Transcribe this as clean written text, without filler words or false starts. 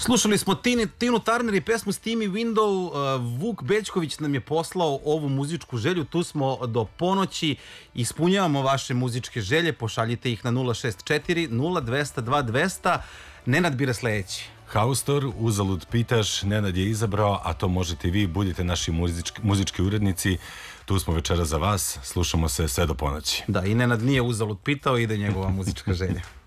Slušali smo Tinu Turner i pesmu Steamy Window. Vuk Bećković nam je poslao ovu muzičku želju. Tu smo do ponoći. Ispunjavamo vaše muzičke želje. Pošaljite ih na 064 0200 2200. Nenad bira sledeći. Haustor, uzalud pitaš, Nenad je izabrao, a to možete i vi, budite naši muzički urednici. Tu smo večera za vas, slušamo se sve do ponoći. Da, i Nenad nije uzalud pitao, ide njegova muzička želja.